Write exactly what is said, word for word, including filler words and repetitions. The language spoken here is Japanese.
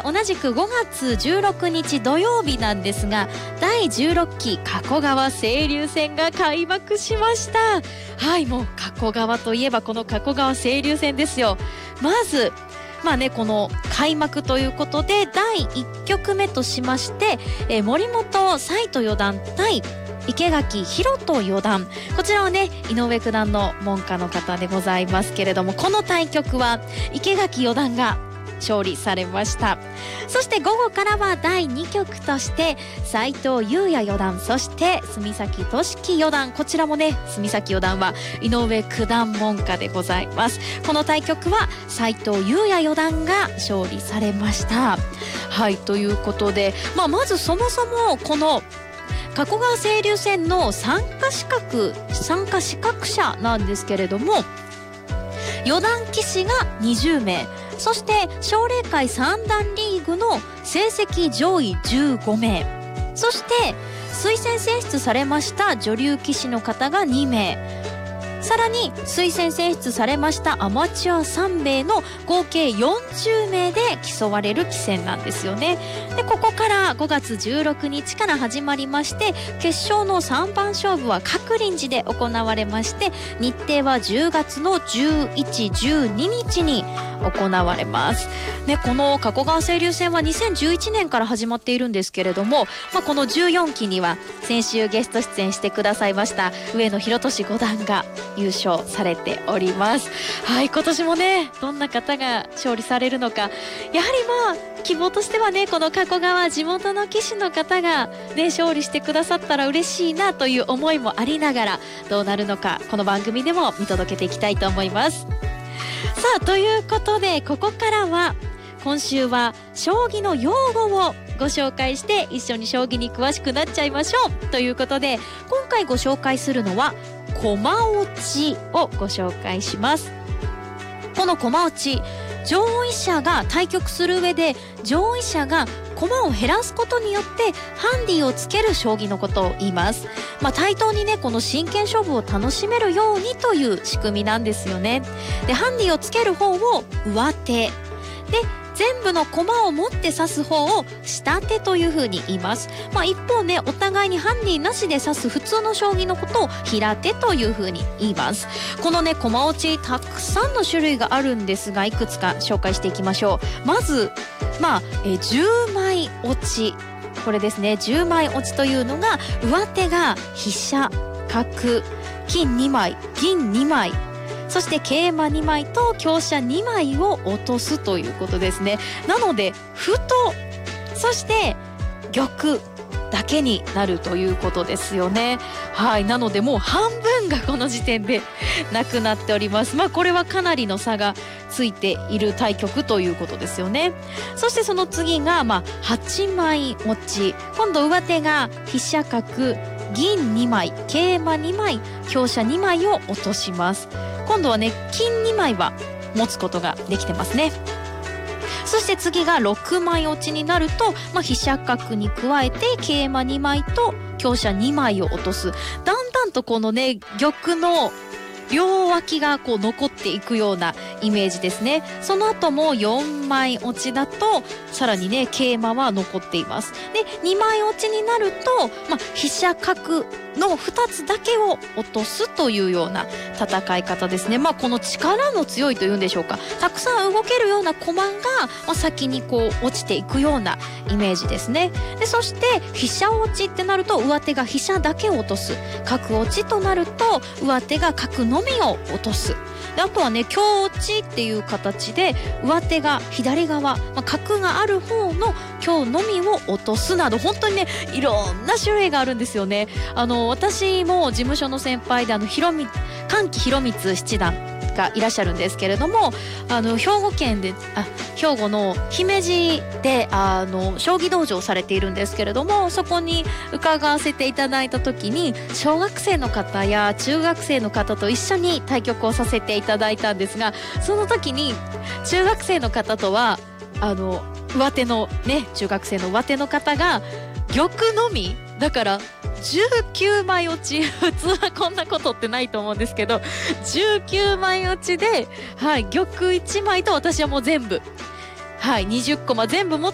同じくごがつじゅうろくにち土曜日なんですが、だいじゅうろっき加古川清流戦が開幕しました。はい、もう加古川といえばこの加古川清流戦ですよ。まずまあね、この開幕ということでだいいっきょくめとしまして、えー、森本彩斗四段対池垣宏斗四段、こちらはね井上九段の門下の方でございますけれども、この対局は池垣四段が勝利されました。そして午後からはだいにきょくとして斉藤祐也四段、そして住崎俊樹四段、こちらもね住崎四段は井上九段門下でございます。この対局は斉藤祐也四段が勝利されました。はい、ということで、まあ、まずそもそもこの加古川清流戦の参加資格参加資格者なんですけれども、四段棋士がにじゅうめい、そして奨励会三段リーグの成績上位じゅうごめい、そして推薦選出されました女流棋士の方がにめい、さらに推薦選出されましたアマチュアさんめいの合計よんじゅうめいで競われる棋戦なんですよね。でここからごがつじゅうろくにちから始まりまして、決勝のさんばん勝負は鶴林寺で行われまして、日程はじゅうがつのじゅういち、じゅうににちに行われます、ね、この加古川清流戦はにせんじゅういちねんから始まっているんですけれども、まあ、このじゅうよんきには先週ゲスト出演してくださいました上野博俊五段が優勝されております。はい、今年もねどんな方が勝利されるのか、やはりまあ希望としてはね、この加古川地元の棋士の方がね勝利してくださったら嬉しいなという思いもありながら、どうなるのかこの番組でも見届けていきたいと思います。さあ、ということでここからは今週は将棋の用語をご紹介して一緒に将棋に詳しくなっちゃいましょうということで、今回ご紹介するのは駒落ちをご紹介します。この駒落ち、上位者が対局する上で上位者が駒を減らすことによってハンディをつける将棋のことを言います。まあ、対等にねこの真剣勝負を楽しめるようにという仕組みなんですよね。でハンディをつける方を上手で、全部の駒を持って指す方を下手というふうに言います。まあ、一方ねお互いにハンディなしで指す普通の将棋のことを平手というふうに言います。このね駒落ちたくさんの種類があるんですが、いくつか紹介していきましょう。まずまあえじゅうまい落ち、これですね。じゅうまい落ちというのが上手が飛車角金にまい銀にまい、そして桂馬にまいと香車にまいを落とすということですね。なので歩とそして玉だけになるということですよね。はい、なのでもう半分がこの時点でなくなっております。まあこれはかなりの差がついている対局ということですよね。そしてその次がまあはちまい落ち、今度上手が飛車角銀にまい桂馬にまい香車にまいを落とします。今度はね金にまいは持つことができてますね。そして次がろくまい落ちになると、まあ、飛車角に加えて桂馬にまいと香車にまいを落とす。だんだんとこのね玉の両脇がこう残っていくようなイメージですね。その後もよんまい落ちだとさらにね桂馬は残っています。でにまい落ちになると、まあ、飛車角のふたつだけを落とすというような戦い方ですね。まあこの力の強いというんでしょうか、たくさん動けるような駒が、まあ、先にこう落ちていくようなイメージですね。でそして飛車落ちってなると上手が飛車だけを落とす、角落ちとなると上手が角のみを落とす。であとはね香落ちっていう形で上手が左側、まあ、角がある方の香のみを落とすなど、本当にねいろんな種類があるんですよね。あの私も事務所の先輩であのひろみ神木博光七段がいらっしゃるんですけれども、あの兵庫県であ兵庫の姫路であの将棋道場をされているんですけれども、そこに伺わせていただいた時に小学生の方や中学生の方と一緒に対局をさせていただいたんですが、その時に中学生の方とはあの上手のね中学生の上手の方が玉のみだからじゅうきゅうまい落ち、普通はこんなことってないと思うんですけどじゅうきゅうまい落ちで、はい、玉いちまいと私はもう全部、はい、にじゅっコマ全部持